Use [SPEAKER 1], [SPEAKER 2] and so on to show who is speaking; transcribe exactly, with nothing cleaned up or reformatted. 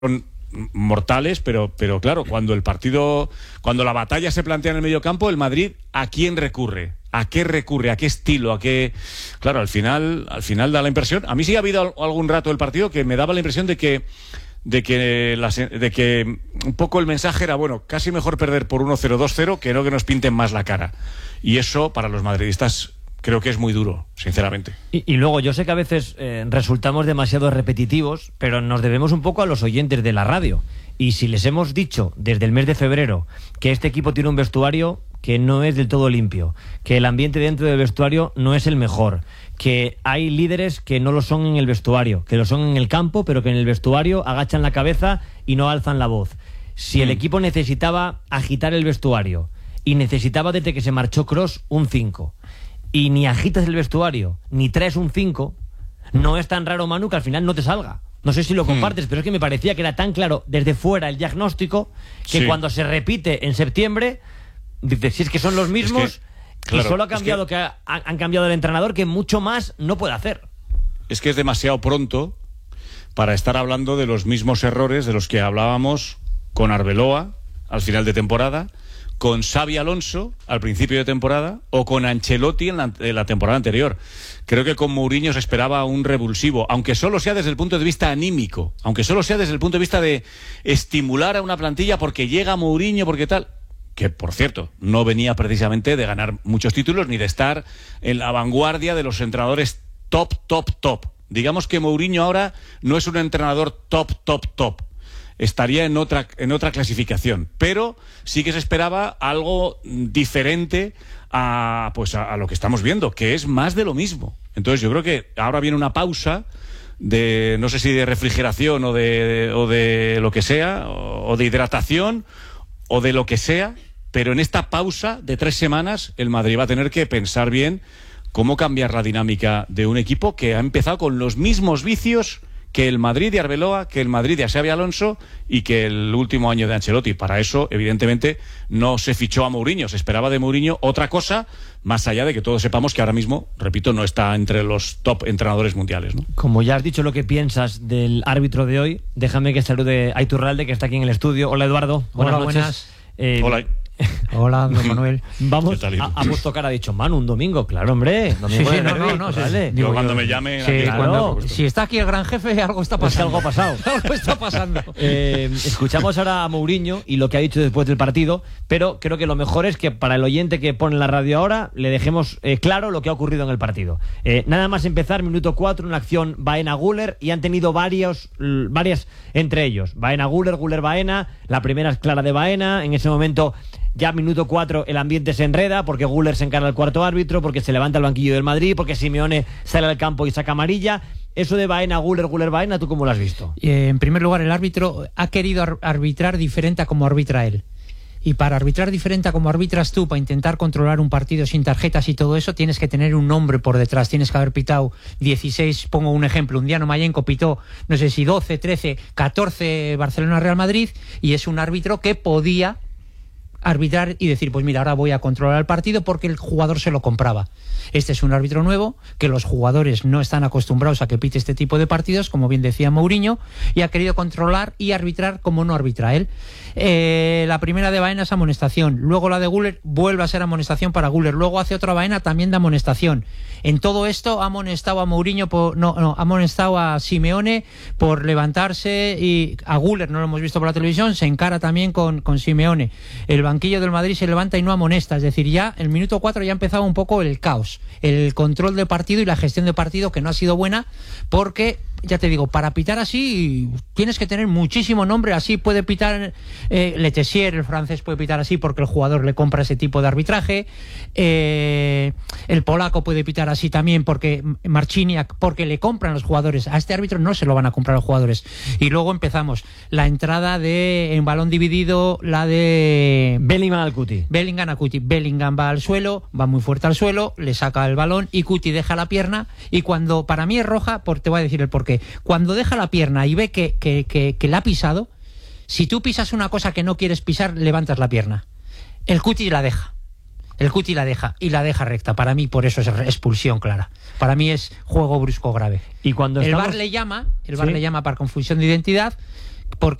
[SPEAKER 1] mortales, pero, pero claro, cuando el partido, cuando la batalla se plantea en el mediocampo, el Madrid, ¿a quién recurre? ¿A qué recurre? ¿A qué estilo? ¿A qué? Claro, al final, al final da la impresión. A mí sí ha habido algún rato del partido que me daba la impresión de que, de que, la, de que un poco el mensaje era, bueno, casi mejor perder por uno cero, dos cero que no que nos pinten más la cara. Y eso para los madridistas creo que es muy duro, sinceramente.
[SPEAKER 2] Y, y luego, yo sé que a veces eh, resultamos demasiado repetitivos, pero nos debemos un poco a los oyentes de la radio. Y si les hemos dicho desde el mes de febrero que este equipo tiene un vestuario que no es del todo limpio, que el ambiente dentro del vestuario no es el mejor, que hay líderes que no lo son en el vestuario, que lo son en el campo, pero que en el vestuario agachan la cabeza y no alzan la voz. Si mm. el equipo necesitaba agitar el vestuario y necesitaba desde que se marchó Kroos un cinco, y ni agitas el vestuario, ni traes un cinco, no es tan raro, Manu, que al final no te salga. No sé si lo compartes, hmm. pero es que me parecía que era tan claro desde fuera el diagnóstico que sí. Cuando se repite en septiembre, dices, si es que son los mismos, es que, claro, y solo ha cambiado es que, que ha, han cambiado el entrenador, que mucho más no puede hacer.
[SPEAKER 1] Es que es demasiado pronto para estar hablando de los mismos errores de los que hablábamos con Arbeloa al final de temporada, con Xabi Alonso al principio de temporada o con Ancelotti en la, en la temporada anterior. Creo que con Mourinho se esperaba un revulsivo, aunque solo sea desde el punto de vista anímico, aunque solo sea desde el punto de vista de estimular a una plantilla porque llega Mourinho, porque tal, que por cierto no venía precisamente de ganar muchos títulos ni de estar en la vanguardia de los entrenadores top, top, top. Digamos que Mourinho ahora no es un entrenador top, top, top. Estaría en otra, en otra clasificación, pero sí que se esperaba algo diferente a, pues a, a lo que estamos viendo, que es más de lo mismo. Entonces yo creo que ahora viene una pausa de, no sé si de refrigeración o de, o de lo que sea, o de hidratación, o de lo que sea, pero en esta pausa de tres semanas el Madrid va a tener que pensar bien cómo cambiar la dinámica de un equipo que ha empezado con los mismos vicios que el Madrid de Arbeloa, que el Madrid de Xabi Alonso y que el último año de Ancelotti. Para eso, evidentemente, no se fichó a Mourinho. Se esperaba de Mourinho otra cosa, más allá de que todos sepamos que ahora mismo, repito, no está entre los top entrenadores mundiales, ¿no?
[SPEAKER 2] Como ya has dicho lo que piensas del árbitro de hoy, déjame que salude a Iturralde, que está aquí en el estudio. Hola, Eduardo. Buenas
[SPEAKER 3] Hola,
[SPEAKER 2] noches.
[SPEAKER 3] Buenas.
[SPEAKER 2] Eh,
[SPEAKER 1] Hola.
[SPEAKER 3] Hola, don Manuel.
[SPEAKER 2] Vamos, ha, ha puesto cara, ha dicho, Manu, un domingo, claro, hombre. Domingo
[SPEAKER 3] sí,
[SPEAKER 2] de
[SPEAKER 3] no,
[SPEAKER 2] derbi,
[SPEAKER 3] no, no,
[SPEAKER 2] vale.
[SPEAKER 1] Sí. Digo, cuando me llame...
[SPEAKER 3] Sí,
[SPEAKER 2] claro.
[SPEAKER 3] cuando, si está aquí el gran jefe, algo está pasando.
[SPEAKER 2] Es algo ha pasado.
[SPEAKER 3] Algo está pasando.
[SPEAKER 2] Eh, escuchamos ahora a Mourinho y lo que ha dicho después del partido, pero creo que lo mejor es que para el oyente que pone la radio ahora le dejemos eh, claro lo que ha ocurrido en el partido. Eh, nada más empezar, minuto cuatro, una acción Baena-Güler, y han tenido varios, varias entre ellos. Baena-Güler, Güler-Baena, la primera es clara de Baena, en ese momento... Ya minuto cuatro el ambiente se enreda porque Güler se encara al cuarto árbitro, porque se levanta el banquillo del Madrid, porque Simeone sale al campo y saca amarilla. Eso de Baena, Güler, Güler, Baena, ¿tú cómo lo has visto?
[SPEAKER 3] Eh, en primer lugar, el árbitro ha querido ar- arbitrar diferente a como arbitra él. Y para arbitrar diferente a como arbitras tú, para intentar controlar un partido sin tarjetas y todo eso, tienes que tener un nombre por detrás. Tienes que haber pitado dieciséis, pongo un ejemplo, un Diano Mayenko pitó, no sé si doce, trece, catorce Barcelona-Real Madrid, y es un árbitro que podía arbitrar y decir, pues mira, ahora voy a controlar el partido porque el jugador se lo compraba. Este es un árbitro nuevo, que los jugadores no están acostumbrados a que pite este tipo de partidos, como bien decía Mourinho, y ha querido controlar y arbitrar como no arbitra él. Eh, la primera de Baena es amonestación, luego la de Güler vuelve a ser amonestación para Güler, luego hace otra Baena también de amonestación. En todo esto ha amonestado a Mourinho por, no, no, ha amonestado a Simeone por levantarse, y a Güler no lo hemos visto por la televisión, se encara también con, con Simeone. El banquillo del Madrid se levanta y no amonesta, es decir, ya el minuto cuatro ya empezaba un poco el caos, el control de partido y la gestión de partido, que no ha sido buena, porque ya te digo, para pitar así tienes que tener muchísimo nombre. Así puede pitar eh, Letessier, el francés, puede pitar así porque el jugador le compra ese tipo de arbitraje. Eh, el polaco puede pitar así también porque Marciniak, porque le compran los jugadores. A este árbitro no se lo van a comprar los jugadores. Y luego empezamos la entrada de en balón dividido, la de
[SPEAKER 2] Bellingham al Cuti.
[SPEAKER 3] Bellingham a Cuti. Bellingham va al suelo, va muy fuerte al suelo, le saca el balón y Cuti deja la pierna. Y cuando para mí es roja, por, te voy a decir el porqué. Cuando deja la pierna y ve que, que, que, que la ha pisado, si tú pisas una cosa que no quieres pisar, levantas la pierna. El Cuti la deja. El Cuti la deja y la deja recta. Para mí, por eso es expulsión clara. Para mí es juego brusco grave.
[SPEAKER 2] Y cuando
[SPEAKER 3] el
[SPEAKER 2] estamos...
[SPEAKER 3] V A R le llama, el V A R
[SPEAKER 2] ¿Sí?
[SPEAKER 3] le llama para confusión de identidad, por